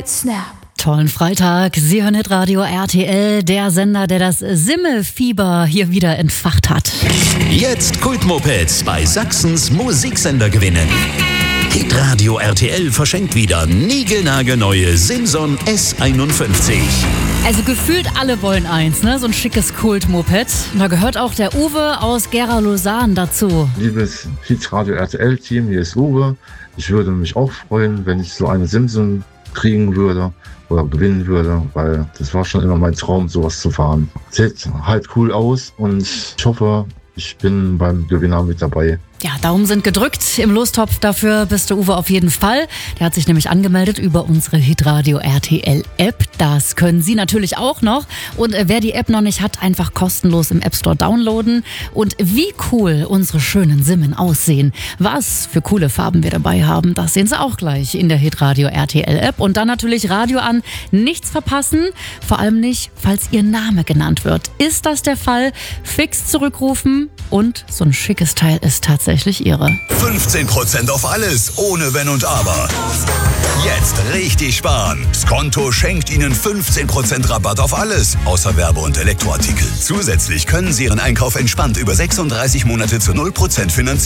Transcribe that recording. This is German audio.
Snap. Tollen Freitag. Sie hören Hitradio RTL, der Sender, der das Simmelfieber hier wieder entfacht hat. Jetzt Kultmopeds bei Sachsens Musiksender gewinnen. Hitradio RTL verschenkt wieder niegelnagelneue Simson S51. Also gefühlt alle wollen eins, ne? So ein schickes Kultmoped. Und da gehört auch der Uwe aus Gera-Lausanne dazu. Liebes Hitradio RTL-Team, hier ist Uwe. Ich würde mich auch freuen, wenn ich so eine Simson kriegen würde oder gewinnen würde, weil das war schon immer mein Traum, sowas zu fahren. Sieht halt cool aus und ich hoffe, ich bin beim Gewinner mit dabei. Ja, Daumen sind gedrückt im Lostopf. Dafür bist du Uwe auf jeden Fall. Der hat sich nämlich angemeldet über unsere Hitradio RTL App. Das können Sie natürlich auch noch. Und wer die App noch nicht hat, einfach kostenlos im App Store downloaden. Und wie cool unsere schönen Simmen aussehen. Was für coole Farben wir dabei haben, das sehen Sie auch gleich in der Hitradio RTL App. Und dann natürlich Radio an. Nichts verpassen. Vor allem nicht, falls Ihr Name genannt wird. Ist das der Fall? Fix zurückrufen. Und so ein schickes Teil ist tatsächlich Ihre. 15% auf alles, ohne Wenn und Aber. Jetzt richtig sparen. Skonto schenkt Ihnen 15% Rabatt auf alles, außer Werbe- und Elektroartikel. Zusätzlich können Sie Ihren Einkauf entspannt über 36 Monate zu 0% finanzieren.